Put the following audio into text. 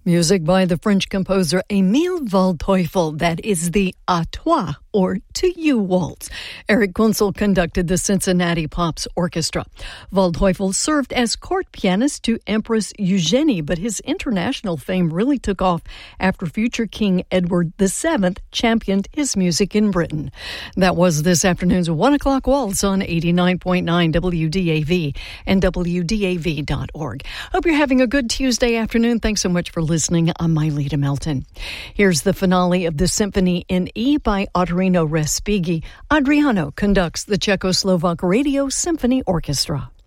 Music by the French composer Émile Waldteufel. That is the À Toi, or To You waltz. Eric Kunzel conducted the Cincinnati Pops Orchestra. Waldteufel served as court pianist to Empress Eugenie, but his international fame really took off after future King Edward VII championed his music in Britain. That was this afternoon's 1 o'clock waltz on 89.9 WDAV and WDAV.org. Hope you're having a good Tuesday afternoon. Thanks so much for listening. I'm Myleta Melton. Here's the finale of the Symphony in E by Ottorino Respighi. Adriano conducts the Czechoslovak Radio Symphony Orchestra.